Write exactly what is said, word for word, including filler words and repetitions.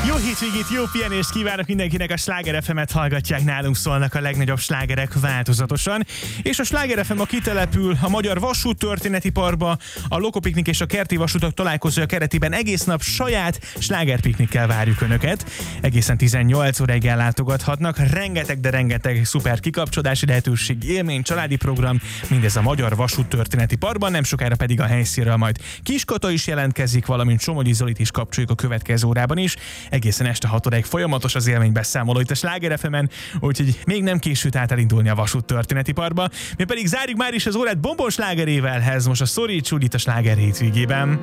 Jó hétvégét, jó pihenést kívánok mindenkinek, a Sláger ef emet hallgatják, nálunk szólnak a legnagyobb slágerek változatosan. És a Sláger ef em ma kitelepül a Magyar Vasút Történeti Parkba, a Lokopiknik és a Kerti Vasutak találkozója keretében egész nap saját slágerpiknikkel várjuk Önöket. Egészen tizennyolc óráig ellátogathatnak, rengeteg, de rengeteg szuper kikapcsolási lehetőség, élmény, családi program, mindez a Magyar Vasút Történeti Parkban, nem sokára pedig a helyszínről majd Kiskata is jelentkezik, valamint Somogyi Zolit is kapcsoljuk a következő órában is. Egészen este hat óráig folyamatos az élménybeszámoló itt a Sláger ef emen, úgyhogy még nem későt át elindulni a Vasút Történeti Parkba. Mi pedig zárjuk már is az órát bombon slágerével, ez most a Sorry Csúd itt a Sláger hétvégében.